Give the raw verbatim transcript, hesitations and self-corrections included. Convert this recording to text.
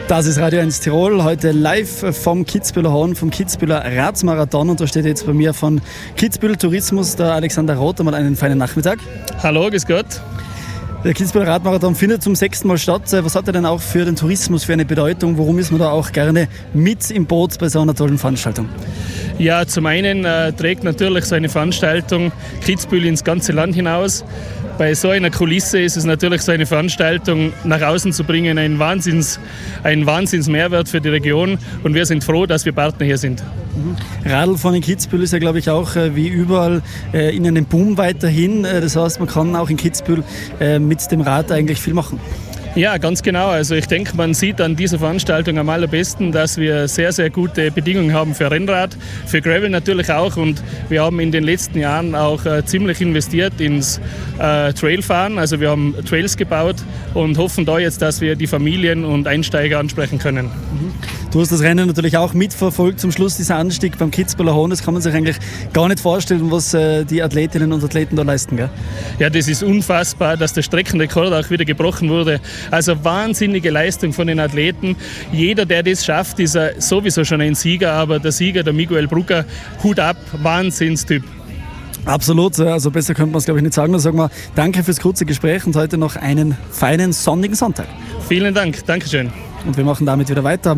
Das ist Radio eins Tirol, heute live vom Kitzbüheler Horn, vom Kitzbüheler Ratsmarathon. Und da steht jetzt bei mir von Kitzbühel Tourismus der Alexander Roth. Einmal einen feinen Nachmittag. Hallo, grüß Gott. Der Kitzbüheler Radmarathon findet zum sechsten Mal statt. Was hat er denn auch für den Tourismus für eine Bedeutung? Warum ist man da auch gerne mit im Boot bei so einer tollen Veranstaltung? Ja, zum einen äh, trägt natürlich so eine Veranstaltung Kitzbühel ins ganze Land hinaus. Bei so einer Kulisse ist es natürlich so eine Veranstaltung nach außen zu bringen, ein Wahnsinns, ein Wahnsinnsmehrwert für die Region. Und wir sind froh, dass wir Partner hier sind. Radl von in Kitzbühel ist ja, glaube ich, auch äh, wie überall äh, in einem Boom weiterhin. Äh, das heißt, man kann auch in Kitzbühel äh, mit dem Rad eigentlich viel machen. Ja, ganz genau. Also ich denke, man sieht an dieser Veranstaltung am allerbesten, dass wir sehr, sehr gute Bedingungen haben für Rennrad, für Gravel natürlich auch. Und wir haben in den letzten Jahren auch äh, ziemlich investiert ins äh, Trailfahren. Also wir haben Trails gebaut und hoffen da jetzt, dass wir die Familien und Einsteiger ansprechen können. Mhm. Du hast das Rennen natürlich auch mitverfolgt. Zum Schluss dieser Anstieg beim Kitzbüheler Horn. Das kann man sich eigentlich gar nicht vorstellen, was äh, die Athletinnen und Athleten da leisten, gell? Ja, das ist unfassbar, dass der Streckenrekord auch wieder gebrochen wurde. Also wahnsinnige Leistung von den Athleten. Jeder, der das schafft, ist sowieso schon ein Sieger. Aber der Sieger, der Miguel Brucker, Hut ab, Wahnsinnstyp. Absolut, also besser könnte man es, glaube ich, nicht sagen. Da sagen wir danke fürs kurze Gespräch und heute noch einen feinen sonnigen Sonntag. Vielen Dank, Dankeschön. Und wir machen damit wieder weiter.